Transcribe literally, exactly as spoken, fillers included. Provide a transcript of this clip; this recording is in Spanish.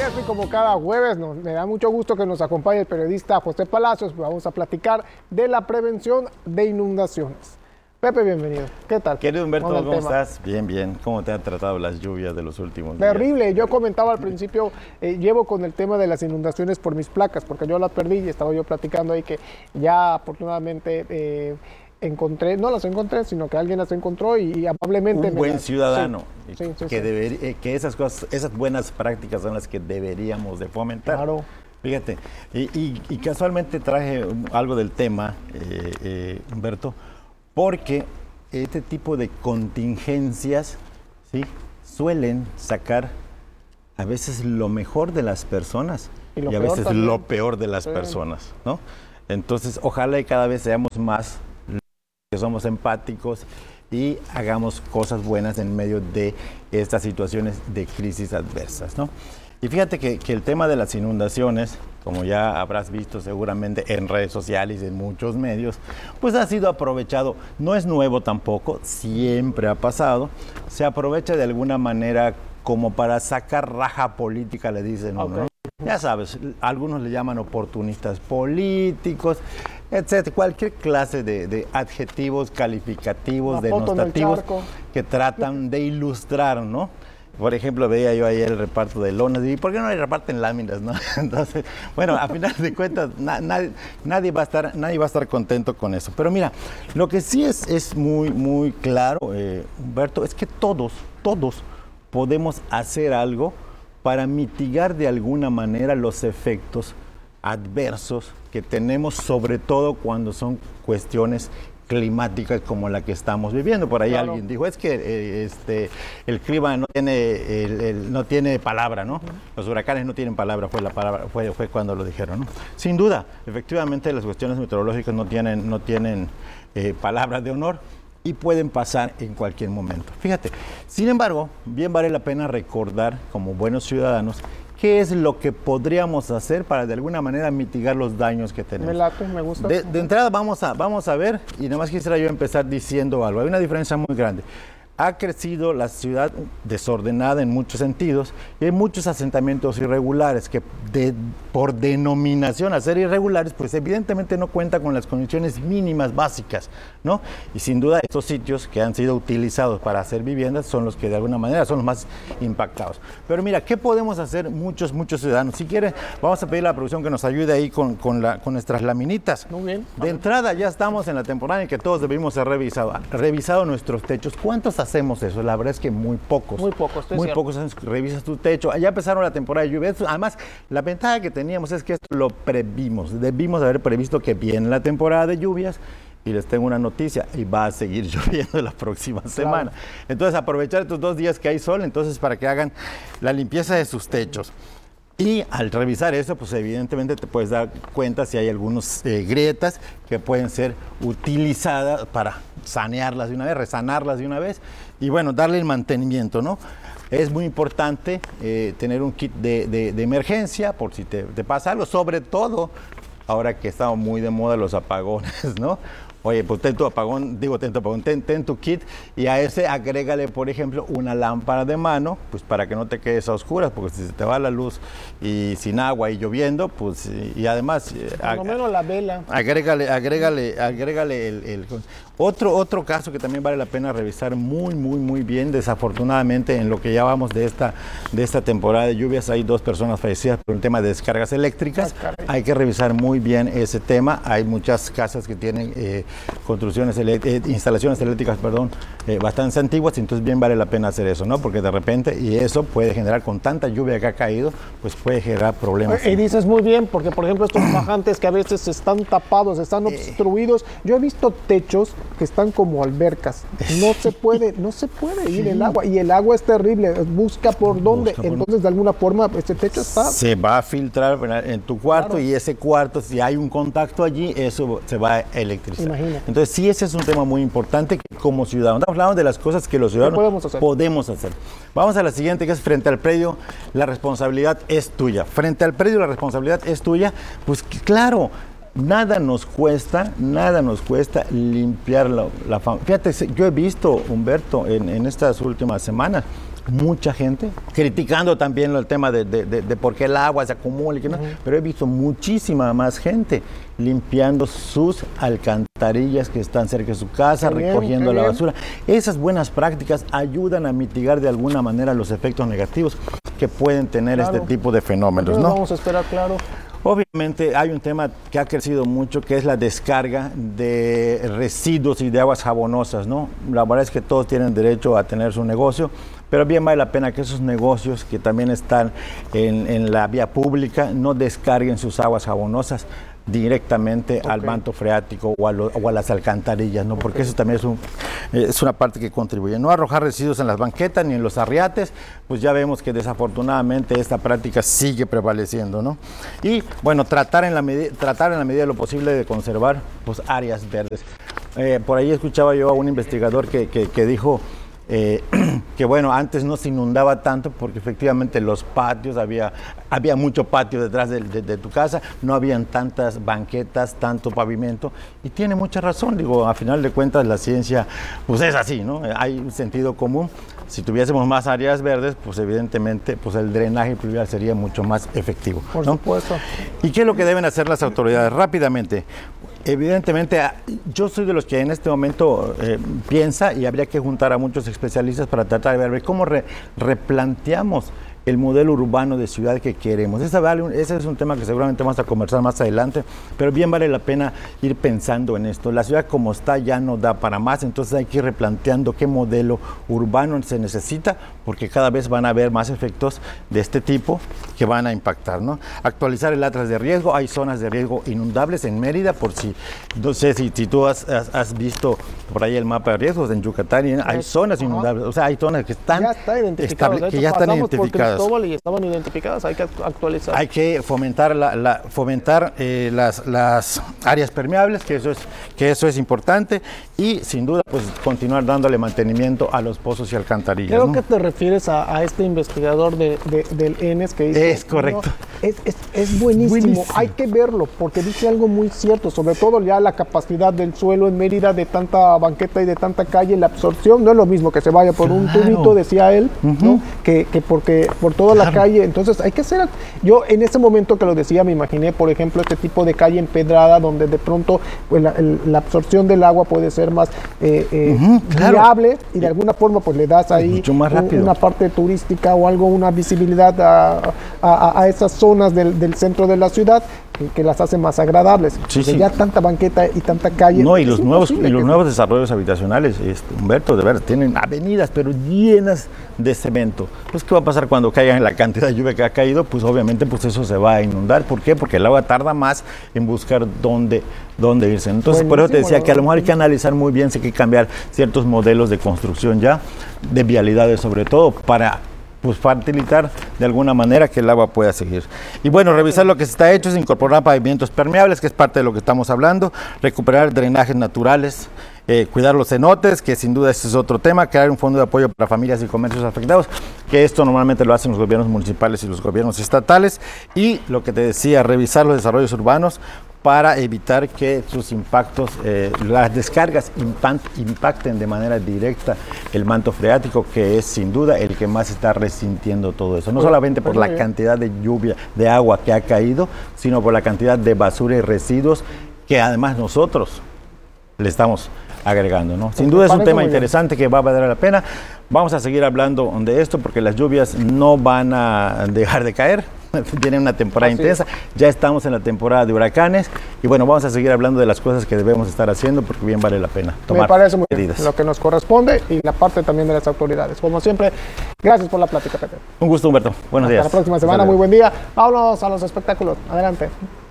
viernes y como cada jueves nos, me da mucho gusto que nos acompañe el periodista José Palacios. Vamos a platicar de la prevención de inundaciones. Pepe, bienvenido. ¿Qué tal? Querido Humberto, ¿cómo tema? estás? Bien, bien. ¿Cómo te han tratado las lluvias de los últimos días? Terrible. Yo comentaba al principio, eh, llevo con el tema de las inundaciones por mis placas, porque yo las perdí y estaba yo platicando ahí que ya afortunadamente eh, encontré, no las encontré, sino que alguien las encontró y, y amablemente... Un buen las, ciudadano, sí, sí, sí, que, sí. deber, eh, que esas cosas, esas buenas prácticas son las que deberíamos de fomentar. Claro. Fíjate, y, y, y casualmente traje algo del tema, eh, eh, Humberto, porque este tipo de contingencias, ¿sí?, suelen sacar a veces lo mejor de las personas y, y a veces también. lo peor de las sí. personas, ¿no? Entonces, ojalá y cada vez seamos más que somos empáticos y hagamos cosas buenas en medio de estas situaciones de crisis adversas, ¿no? Y fíjate que, que el tema de las inundaciones, como ya habrás visto seguramente en redes sociales y en muchos medios, pues ha sido aprovechado, no es nuevo tampoco, siempre ha pasado, se aprovecha de alguna manera como para sacar raja política, le dicen uno, okay. ¿no? Ya sabes, algunos le llaman oportunistas políticos, etcétera, cualquier clase de, de adjetivos calificativos, denotativos que tratan de ilustrar, ¿no? Por ejemplo, veía yo ahí el reparto de lonas y ¿por qué no le reparten láminas, no? Entonces, bueno, a final de cuentas, na, nadie, nadie, va a estar, nadie va a estar contento con eso. Pero mira, lo que sí es, es muy, muy claro, eh, Humberto, es que todos, todos podemos hacer algo para mitigar de alguna manera los efectos adversos que tenemos, sobre todo cuando son cuestiones climáticas como la que estamos viviendo. Por ahí claro. alguien dijo, es que eh, este, el clima no tiene, el, el, no tiene palabra, ¿no? Uh-huh. Los huracanes no tienen palabra, fue la palabra, fue, fue cuando lo dijeron, ¿no? Sin duda, efectivamente las cuestiones meteorológicas no tienen, no tienen eh, palabra de honor y pueden pasar en cualquier momento. Fíjate, sin embargo, bien vale la pena recordar como buenos ciudadanos ¿qué es lo que podríamos hacer para de alguna manera mitigar los daños que tenemos? Me late, me gusta. De, de entrada vamos a, vamos a ver, y nada más quisiera yo empezar diciendo algo. Hay una diferencia muy grande. Ha crecido la ciudad desordenada en muchos sentidos y hay muchos asentamientos irregulares que de, por denominación a ser irregulares, pues evidentemente no cuentan con las condiciones mínimas básicas, ¿no? Y sin duda estos sitios que han sido utilizados para hacer viviendas son los que de alguna manera son los más impactados. Pero mira, ¿qué podemos hacer muchos, muchos ciudadanos? Si quieren, vamos a pedir a la producción que nos ayude ahí con, con, la, con nuestras laminitas. Muy bien. De entrada ya estamos en la temporada en que todos debimos ser revisados, revisado nuestros techos. ¿Cuántos hacemos eso? La verdad es que muy pocos. Muy pocos, Muy cierto. pocos. Revisas tu techo. Ya empezaron la temporada de lluvia. Además, la ventaja que teníamos es que esto lo previmos. Debimos haber previsto que viene la temporada de lluvias. Y les tengo una noticia, y va a seguir lloviendo la próxima semana. Claro. Entonces, aprovechar estos dos días que hay sol, entonces para que hagan la limpieza de sus techos. Y al revisar eso, pues evidentemente te puedes dar cuenta si hay algunas eh, grietas que pueden ser utilizadas para sanearlas de una vez, resanarlas de una vez y bueno, darle el mantenimiento, ¿no? Es muy importante eh, tener un kit de, de, de emergencia por si te, te pasa algo, sobre todo ahora que están muy de moda los apagones, ¿no? Oye, pues ten tu apagón, digo ten tu apagón, ten, ten tu kit y a ese agrégale, por ejemplo, una lámpara de mano, pues para que no te quedes a oscuras, porque si se te va la luz y sin agua y lloviendo, pues y, y además... Por lo menos la vela. Agrégale, agrégale, agrégale el, el... Otro, otro caso que también vale la pena revisar muy, muy, muy bien, desafortunadamente en lo que ya vamos de esta, de esta temporada de lluvias hay dos personas fallecidas por un tema de descargas eléctricas, ah, hay que revisar muy bien ese tema, hay muchas casas que tienen eh, construcciones, eh, instalaciones eléctricas, perdón, eh, bastante antiguas, entonces bien vale la pena hacer eso, ¿no? Porque de repente, y eso puede generar, con tanta lluvia que ha caído, pues puede generar problemas. Y dices muy bien, porque por ejemplo estos bajantes que a veces están tapados, están obstruidos, yo he visto techos que están como albercas, no se puede, no se puede ir sí. el agua, y el agua es terrible, busca por dónde, busca por entonces no. de alguna forma este techo está... Se va a filtrar en tu cuarto claro. y ese cuarto, si hay un contacto allí, eso se va a electrizar. Imagínate. Entonces sí, ese es un tema muy importante que como ciudadanos, estamos hablando de las cosas que los ciudadanos podemos hacer? podemos hacer. Vamos a la siguiente, que es frente al predio, la responsabilidad es tuya. Frente al predio, la responsabilidad es tuya, pues claro, nada nos cuesta, nada nos cuesta limpiar la, la familia. Fíjate, yo he visto, Humberto, en, en estas últimas semanas, mucha gente, criticando también el tema de, de, de, de por qué el agua se acumula, y que no, uh-huh. pero he visto muchísima más gente limpiando sus alcantarillas que están cerca de su casa, qué recogiendo bien, la bien. basura. Esas buenas prácticas ayudan a mitigar de alguna manera los efectos negativos que pueden tener claro. este tipo de fenómenos, ¿no? Vamos a esperar, claro. Obviamente hay un tema que ha crecido mucho, que es la descarga de residuos y de aguas jabonosas, ¿no? La verdad es que todos tienen derecho a tener su negocio, pero bien vale la pena que esos negocios que también están en, en la vía pública no descarguen sus aguas jabonosas directamente okay. al manto freático o a, lo, o a las alcantarillas, ¿no? Porque okay. eso también es, un, es una parte que contribuye. No arrojar residuos en las banquetas ni en los arriates, pues ya vemos que desafortunadamente esta práctica sigue prevaleciendo, ¿no? Y bueno, tratar en la, medi- tratar en la medida de lo posible de conservar pues, áreas verdes. Eh, por ahí escuchaba yo a un investigador que, que, que dijo Eh, que bueno, antes no se inundaba tanto porque efectivamente los patios, había, había mucho patio detrás de, de, de tu casa, no habían tantas banquetas, tanto pavimento, y tiene mucha razón, digo, a final de cuentas la ciencia pues es así, ¿no? Hay un sentido común. Si tuviésemos más áreas verdes, pues evidentemente pues el drenaje pluvial sería mucho más efectivo, Por ¿no? supuesto. ¿Y qué es lo que deben hacer las autoridades? Rápidamente. Evidentemente, yo soy de los que en este momento eh, piensa y habría que juntar a muchos especialistas para tratar de ver cómo re, replanteamos el modelo urbano de ciudad que queremos. Ese, vale, ese es un tema que seguramente vamos a conversar más adelante, pero bien vale la pena ir pensando en esto. La ciudad como está ya no da para más, entonces hay que ir replanteando qué modelo urbano se necesita, porque cada vez van a haber más efectos de este tipo que van a impactar, ¿no? Actualizar el atlas de riesgo. Hay zonas de riesgo inundables en Mérida, por si, no sé si, si tú has, has, has visto por ahí el mapa de riesgos en Yucatán, y hay zonas inundables, o sea, hay zonas que están ya está estable, que ya están identificadas. Y estaban identificadas, hay que actualizar. Hay que fomentar la, la fomentar eh, las, las áreas permeables, que eso es que eso es importante, y sin duda pues continuar dándole mantenimiento a los pozos y alcantarillas. Creo ¿no? que te refieres a, a este investigador de, de, del E N E S que dice. Es correcto. No, es, es, es buenísimo. buenísimo, hay que verlo, porque dice algo muy cierto, sobre todo ya la capacidad del suelo en Mérida, de tanta banqueta y de tanta calle, la absorción, no es lo mismo que se vaya por claro. un tubito, decía él, uh-huh. ¿no? que, que porque por toda claro. la calle, entonces hay que hacer, yo en ese momento que lo decía me imaginé por ejemplo este tipo de calle empedrada donde de pronto pues, la, el, la absorción del agua puede ser más eh, eh, uh-huh, claro. viable y de alguna forma pues le das ahí mucho más rápido. Un, una parte turística o algo, una visibilidad a, a, a esas zonas del, del centro de la ciudad que, que las hace más agradables. Sí, sí. Ya tanta banqueta y tanta calle. No, y los nuevos, y los nuevos desarrollos habitacionales, este, Humberto, de verdad, tienen avenidas pero llenas de cemento. Pues ¿qué va a pasar cuando caiga la cantidad de lluvia que ha caído? Pues obviamente pues eso se va a inundar. ¿Por qué? Porque el agua tarda más en buscar dónde, dónde irse. Entonces buenísimo, por eso te decía que a lo mejor hay que analizar muy bien, si hay que cambiar ciertos modelos de construcción ya, de vialidades sobre todo, para pues facilitar de alguna manera que el agua pueda seguir. Y bueno, revisar lo que se está hecho es incorporar pavimentos permeables, que es parte de lo que estamos hablando, recuperar drenajes naturales, eh, cuidar los cenotes, que sin duda este es otro tema, crear un fondo de apoyo para familias y comercios afectados, que esto normalmente lo hacen los gobiernos municipales y los gobiernos estatales, y lo que te decía, revisar los desarrollos urbanos para evitar que sus impactos, eh, las descargas impacten de manera directa el manto freático, que es sin duda el que más está resintiendo todo eso. No solamente por la cantidad de lluvia, de agua que ha caído, sino por la cantidad de basura y residuos que además nosotros le estamos agregando, ¿no? Sin duda es un tema interesante que va a valer la pena. Vamos a seguir hablando de esto porque las lluvias no van a dejar de caer. Viene una temporada Así intensa, es. Ya estamos en la temporada de huracanes y bueno, vamos a seguir hablando de las cosas que debemos estar haciendo porque bien vale la pena tomar Me parece muy medidas. Bien, lo que nos corresponde y la parte también de las autoridades. Como siempre, gracias por la plática, Pepe. Un gusto, Humberto. Buenos Hasta días. Hasta la próxima semana, muy buen día. Vámonos a los espectáculos. Adelante.